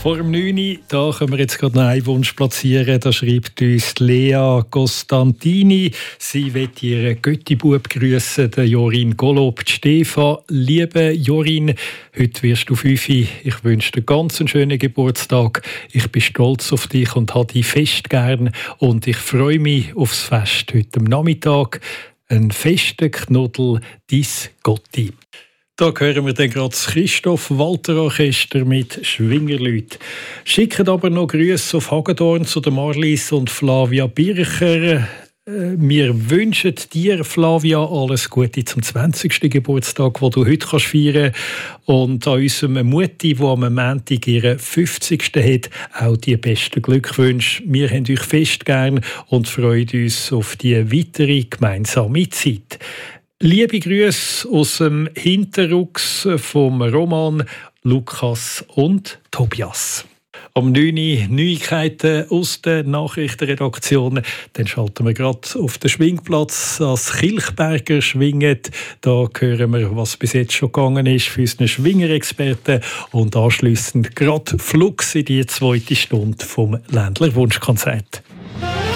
Vor dem 9 Uhr, da können wir jetzt gerade noch einen Wunsch platzieren. Da schreibt uns Lea Costantini. Sie will ihren Göttibub grüssen, den Jorin Golob, Stefan. Liebe Jorin, heute wirst du 5. Ich wünsche dir ganz einen schönen Geburtstag. Ich bin stolz auf dich und habe dich fest gern. Und ich freue mich aufs Fest heute am Nachmittag. Ein fester Knuddel, dies Gotti. Da hören wir dann gerade das Christoph Walter Orchester mit Schwingerleut. Schicken aber noch Grüße auf Hagedorn zu der Marlies und Flavia Bircher. Wir wünschen dir, Flavia, alles Gute zum 20. Geburtstag, den du heute feiern kannst. Und an unserem Mutti, die am Montag ihren 50. hat, auch die besten Glückwünsche. Wir haben euch fest gern und freuen uns auf die weitere gemeinsame Zeit. Liebe Grüße aus dem Hinterrucks vom Roman, Lukas und Tobias. Um 9 Uhr Neuigkeiten aus der Nachrichtenredaktion. Dann schalten wir gerade auf den Schwingplatz ans Kilchberger Schwingen. Da hören wir, was bis jetzt schon gegangen ist für unsere Schwingerexperten. Und anschliessend gerade Flux in die 2. Stunde vom Ländler Wunschkonzert.